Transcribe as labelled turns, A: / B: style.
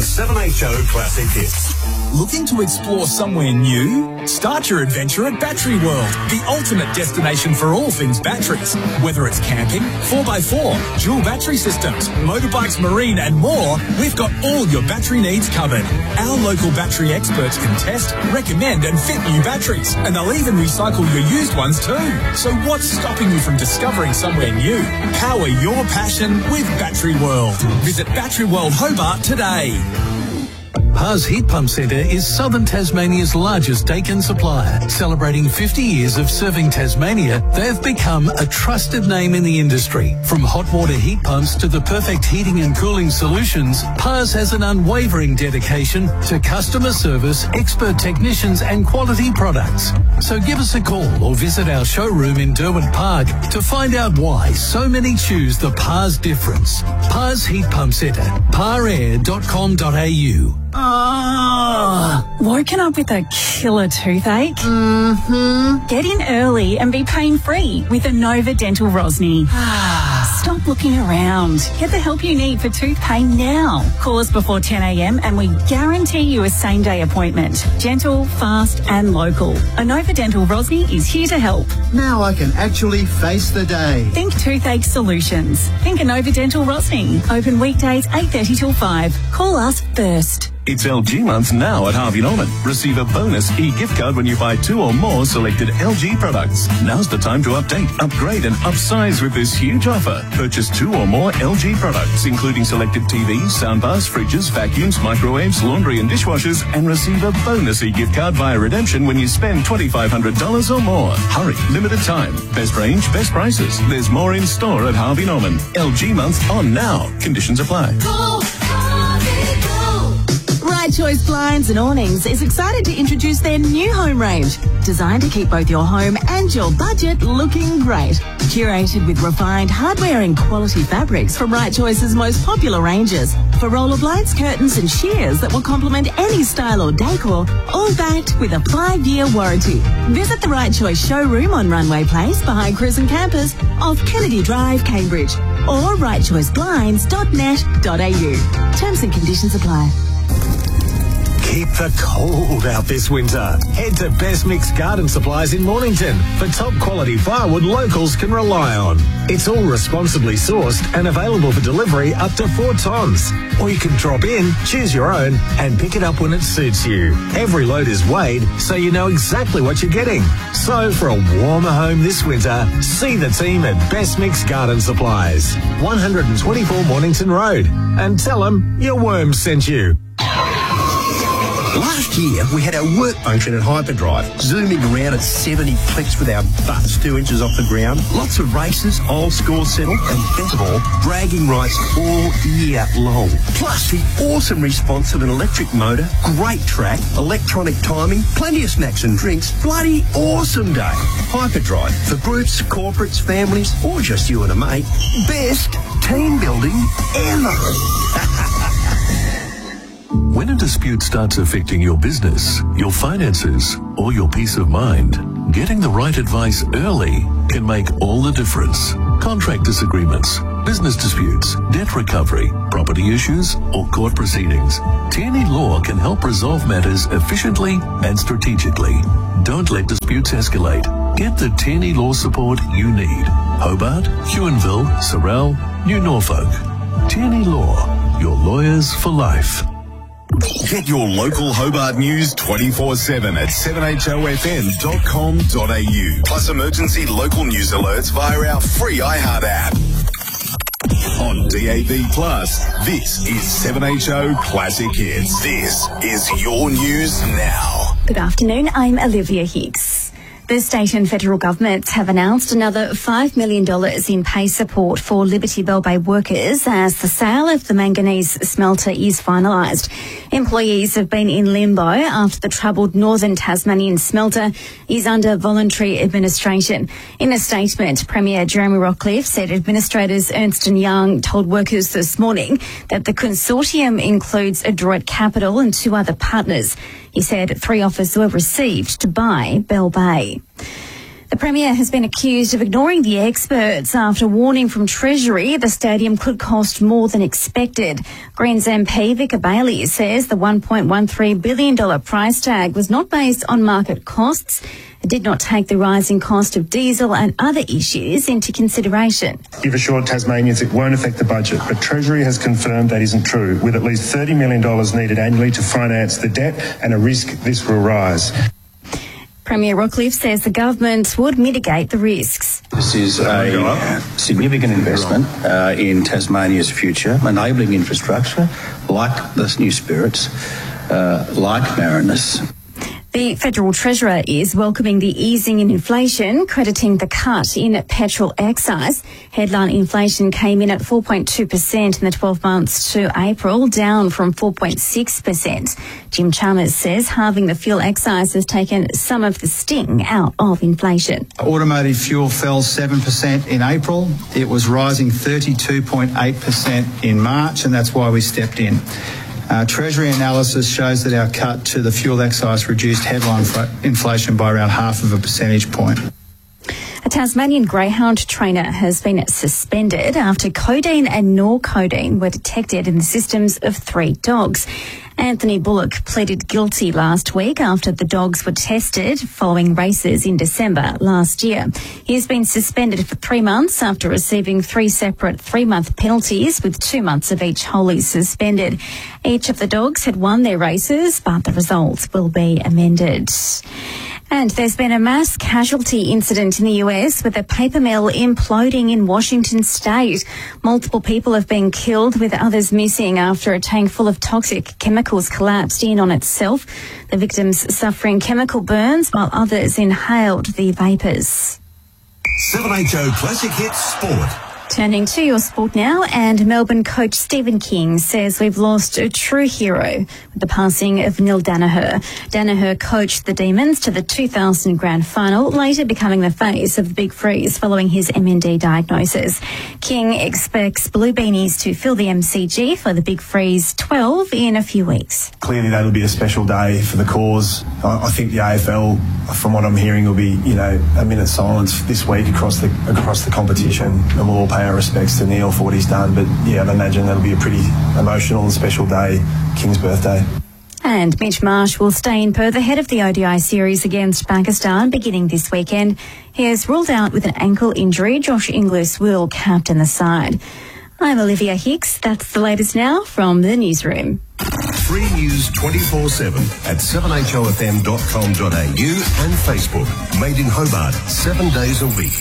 A: 7HO Classic Hits.
B: Looking to explore somewhere new? Start your adventure at Battery World, the ultimate destination for all things batteries. Whether it's camping, 4x4, dual battery systems, motorbikes, marine and more, we've got all your battery needs covered. Our local battery experts can test, recommend and fit new batteries, and they'll even recycle your used ones too. So what's stopping you from discovering somewhere new? Power your passion with Battery World. Visit Battery World Hobart today.
C: Pars Heat Pump Centre is southern Tasmania's largest Daikin supplier. Celebrating 50 years of serving Tasmania, they've become a trusted name in the industry. From hot water heat pumps to the perfect heating and cooling solutions, Pars has an unwavering dedication to customer service, expert technicians and quality products. So give us a call or visit our showroom in Derwent Park to find out why so many choose the Pars difference. Pars Heat Pump Centre, parair.com.au.
D: Woken up with a killer toothache? Get in early and be pain-free with Anova Dental Rosny. Stop looking around. Get the help you need for tooth pain now. Call us before 10 a.m. and we guarantee you a same-day appointment. Gentle, fast and local. Anova Dental Rosny is here to help.
E: Now I can actually face the day.
D: Think toothache solutions. Think Anova Dental Rosny. Open weekdays 8:30 till 5. Call us first.
F: It's LG month now at Harvey Norman. Receive a bonus e-gift card when you buy 2 or more selected LG products. Now's the time to update, upgrade and upsize with this huge offer. Purchase 2 or more LG products, including selected TVs, soundbars, fridges, vacuums, microwaves, laundry and dishwashers, and receive a bonus e-gift card via redemption when you spend $2,500 or more. Hurry, limited time. Best range, best prices. There's more in store at Harvey Norman. LG month on now. Conditions apply.
G: Right Choice Blinds and Awnings is excited to introduce their new home range, designed to keep both your home and your budget looking great. Curated with refined hardware and quality fabrics from Right Choice's most popular ranges. For roller blinds, curtains and shears that will complement any style or decor, all backed with a 5-year warranty. Visit the Right Choice showroom on Runway Place behind Crescent Campus off Kennedy Drive, Cambridge, or rightchoiceblinds.net.au. Terms and conditions apply.
A: Keep the cold out this winter. Head to Best Mix Garden Supplies in Mornington for top quality firewood locals can rely on. It's all responsibly sourced and available for delivery up to 4 tons. Or you can drop in, choose your own and pick it up when it suits you. Every load is weighed so you know exactly what you're getting. So for a warmer home this winter, see the team at Best Mix Garden Supplies, 124 Mornington Road, and tell them your worms sent you.
H: Last year, we had our work function at Hyperdrive, zooming around at 70 clicks with our butts 2 inches off the ground. Lots of races, old score settled, and best of all, bragging rights all year long. Plus, the awesome response of an electric motor, great track, electronic timing, plenty of snacks and drinks. Bloody awesome day. Hyperdrive, for groups, corporates, families, or just you and a mate. Best team building ever.
C: When a dispute starts affecting your business, your finances, or your peace of mind, getting the right advice early can make all the difference. Contract disagreements, business disputes, debt recovery, property issues, or court proceedings. Tierney Law can help resolve matters efficiently and strategically. Don't let disputes escalate. Get the Tierney Law support you need. Hobart, Huonville, Sorell, New Norfolk. Tierney Law, your lawyers for life.
I: Get your local Hobart news 24/7 at 7HOFM.com.au. Plus emergency local news alerts via our free iHeart app. On DAB+, this is 7HO Classic Hits. This is your news now.
J: Good afternoon, I'm Olivia Hicks. The state and federal governments have announced another $5 million in pay support for Liberty Bell Bay workers as the sale of the manganese smelter is finalised. Employees have been in limbo after the troubled Northern Tasmanian smelter is under voluntary administration. In a statement, Premier Jeremy Rockcliffe said administrators Ernst & Young told workers this morning that the consortium includes Adroit Capital and 2 other partners. He said 3 offers were received to buy Bell Bay. The Premier has been accused of ignoring the experts after warning from Treasury the stadium could cost more than expected. Greens MP Vicar Bailey says the $1.13 billion price tag was not based on market costs. It did not take the rising cost of diesel and other issues into consideration.
K: You've assured Tasmanians it won't affect the budget, but Treasury has confirmed that isn't true, with at least $30 million needed annually to finance the debt and a risk this will rise.
J: Premier Rockcliffe says the government would mitigate the risks.
L: This is a significant investment in Tasmania's future, enabling infrastructure like the New Spirits, like Marinus.
J: The Federal Treasurer is welcoming the easing in inflation, crediting the cut in petrol excise. Headline inflation came in at 4.2% in the 12 months to April, down from 4.6%. Jim Chalmers says halving the fuel excise has taken some of the sting out of inflation.
E: Automotive fuel fell 7% in April. It was rising 32.8% in March, and that's why we stepped in. Treasury analysis shows that our cut to the fuel excise reduced headline inflation by around 0.5 percentage point.
J: A Tasmanian greyhound trainer has been suspended after codeine and norcodeine were detected in the systems of 3 dogs. Anthony Bullock pleaded guilty last week after the dogs were tested following races in December last year. He has been suspended for 3 months after receiving 3 separate 3-month penalties, with 2 months of each wholly suspended. Each of the dogs had won their races, but the results will be amended. And there's been a mass casualty incident in the US with a paper mill imploding in Washington state. Multiple people have been killed, with others missing after a tank full of toxic chemicals collapsed in on itself. The victims suffering chemical burns while others inhaled the vapours.
I: 7HO Classic Hits Sport.
J: Turning to your sport now, and Melbourne coach Stephen King says we've lost a true hero with the passing of Neil Danaher. Danaher coached the Demons to the 2000 grand final, later becoming the face of the Big Freeze following his MND diagnosis. King expects Blue Beanies to fill the MCG for the Big Freeze 12 in a few weeks.
M: Clearly that'll be a special day for the cause. I think the AFL, from what I'm hearing, will be, a minute's silence this week across the competition, and we'll all pay our respects to Neil for what he's done. But yeah, I imagine that'll be a pretty emotional and special day, King's birthday.
J: And Mitch Marsh will stay in Perth ahead of the ODI series against Pakistan beginning this weekend. He is ruled out with an ankle injury. Josh Inglis will captain the side. I'm Olivia Hicks. That's the latest now from the newsroom.
I: Free news 24/7 at 7hofm.com.au and Facebook. Made in Hobart 7 days a week.